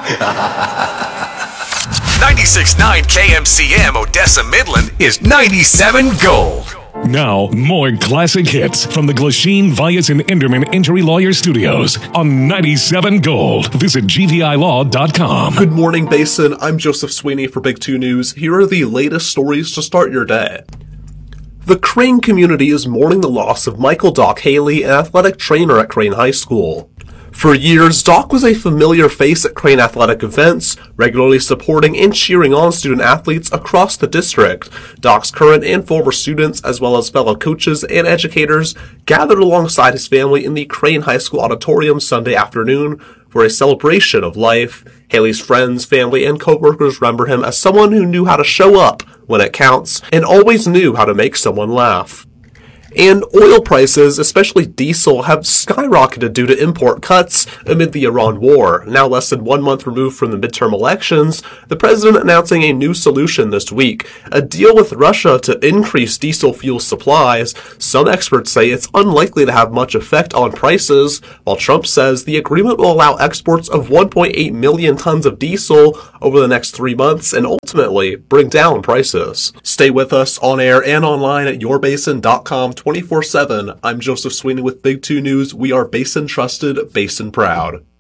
96.9 KMCM Odessa Midland is 97 Gold. Now, more classic hits from the Glasheen, Vyas, and Enderman Injury Lawyer Studios on 97 Gold. Visit gvilaw.com. Good morning, Basin. I'm Joseph Sweeney for Big 2 News. Here are the latest stories to start your day. The Crane community is mourning the loss of Michael Doc Haley, an athletic trainer at Crane High School. For years, Doc was a familiar face at Crane athletic events, regularly supporting and cheering on student athletes across the district. Doc's current and former students, as well as fellow coaches and educators, gathered alongside his family in the Crane High School auditorium Sunday afternoon for a celebration of life. Haley's friends, family, and coworkers remember him as someone who knew how to show up when it counts and always knew how to make someone laugh. And oil prices, especially diesel, have skyrocketed due to import cuts amid the Iran war. Now less than 1 month removed from the midterm elections, the president announcing a new solution this week, a deal with Russia to increase diesel fuel supplies. Some experts say it's unlikely to have much effect on prices, while Trump says the agreement will allow exports of 1.8 million tons of diesel over the next 3 months and ultimately bring down prices. Stay with us on air and online at yourbasin.com 24/7. I'm Joseph Sweeney with Big 2 News. We are Basin trusted, Basin proud.